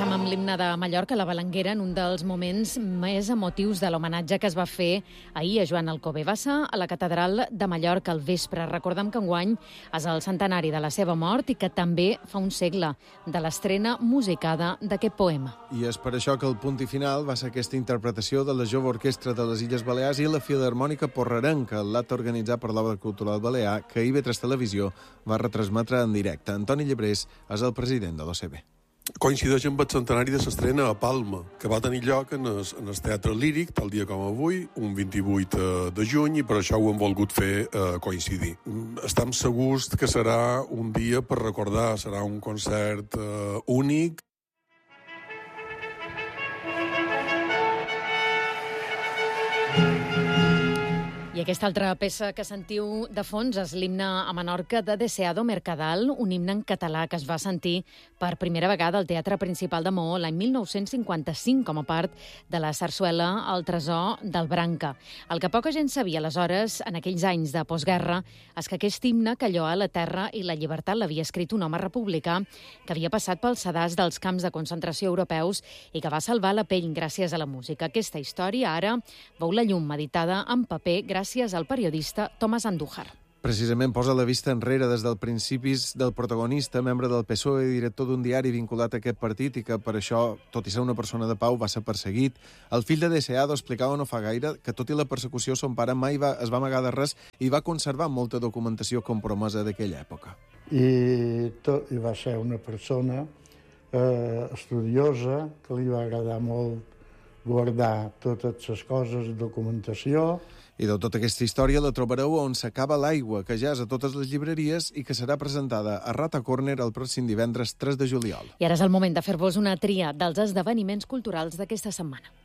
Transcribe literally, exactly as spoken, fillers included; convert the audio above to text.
Comencem amb l'himne de Mallorca, la Balanguera, en un dels moments més emotius de l'homenatge que es va fer ahir a Joan Alcover. Va ser a la catedral de Mallorca al vespre. Recordem que enguany és el centenari de la seva mort i que també fa un segle de l'estrena musicada d'aquest poema. I és per això que el punt i final va ser aquesta interpretació de la Jove Orquestra de les Illes Balears i la Filharmònica Porrerenca, l'acte organitzat per l'Obra Cultural Balear, que I V tres Televisió va retransmetre en directe. Antoni Llebrés és el president de l'O C B. Coincideix amb el centenari de l'estrena a Palma, que va tenir lloc en el, en el Teatre Líric, tal dia com avui, un vint-i-vuit de juny, i per això ho hem volgut fer eh, coincidir. Estem segurs que serà un dia per recordar, serà un concert eh, únic. I aquesta altra peça que sentiu de fons és l'himne a Menorca de Deseado Mercadal, un himne en català que es va sentir per primera vegada al Teatre Principal de Maó l'any mil nou-cents cinquanta-cinc com a part de la sarsuela El tresor del Branca. El que poca gent sabia aleshores, en aquells anys de postguerra, és que aquest himne que lloa la terra i la llibertat l'havia escrit un home republicà que havia passat pels sedars dels camps de concentració europeus i que va salvar la pell gràcies a la música. Aquesta història ara veu la llum editada en paper gràcies gràcies al periodista Tomàs Andújar. Precisament posa la vista enrere des dels principis del protagonista, membre del P S O E i director d'un diari vinculat a aquest partit i que per això, tot i ser una persona de pau, va ser perseguit. El fill de Deseado explicava no fa gaire que tot i la persecució son pare mai va, es va amagar de res i va conservar molta documentació compromesa d'aquella època. I, tot, i va ser una persona eh, estudiosa, que li va agradar molt guardar totes les coses, documentació. I de tota aquesta història la trobareu on s'acaba l'aigua, que ja és a totes les llibreries i que serà presentada a Rata Corner el pròxim divendres tres de juliol. I ara és el moment de fer-vos una tria dels esdeveniments culturals d'aquesta setmana.